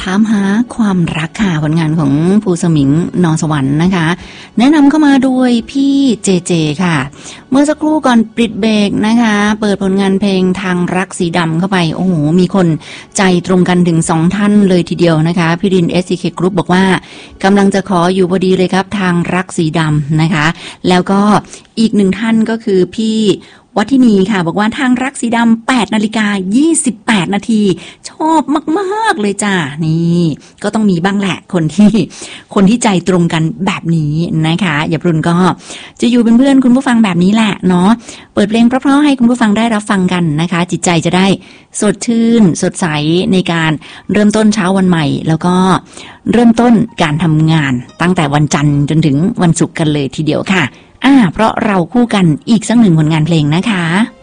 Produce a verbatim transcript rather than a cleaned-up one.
ถามหาความรักค่ะผลงานของภูสมิงนอสวรรค์นะคะแนะนำเข้ามาโดยพี่เจเจค่ะเมื่อสักครู่ก่อนปิดเบรกนะคะเปิดผลงานเพลงทางรักสีดำเข้าไปโอ้โหมีคนใจตรงกันถึงสองท่านเลยทีเดียวนะคะพี่ดิน เอส ซี เค Group บอกว่ากำลังจะขออยู่พอดีเลยครับทางรักสีดำนะคะแล้วก็อีกหนึ่งท่านก็คือพี่วัฒนีค่ะบอกว่าทางรักสีดำแปดนาฬิกายี่สิบแปดนาทีชอบมากๆเลยจ้านี่ก็ต้องมีบ้างแหละคนที่คนที่ใจตรงกันแบบนี้นะคะอย่าปรุนก็จะอยู่เป็นเพื่อนคุณผู้ฟังแบบนี้แหละเนาะเปิดเพลงเพราะๆให้คุณผู้ฟังได้รับฟังกันนะคะจิตใจจะได้สดชื่นสดใสในการเริ่มต้นเช้าวันใหม่แล้วก็เริ่มต้นการทำงานตั้งแต่วันจันทร์จนถึงวันศุกร์กันเลยทีเดียวค่ะอ่าเพราะเราคู่กันอีกสักหนึ่งผลงานเพลงนะคะ